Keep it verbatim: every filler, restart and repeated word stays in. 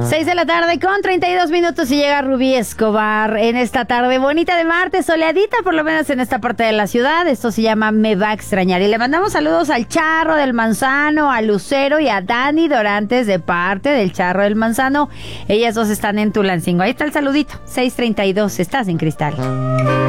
seis de la tarde con treinta y dos minutos y llega Rubí Escobar en esta tarde bonita de martes, soleadita por lo menos en esta parte de la ciudad. Esto se llama Me Va a Extrañar. Y le mandamos saludos al Charro del Manzano, a Lucero y a Dani Dorantes de parte del Charro del Manzano. Ellas dos están en Tulancingo. Ahí está el saludito. seis treinta y dos, estás en Cristal.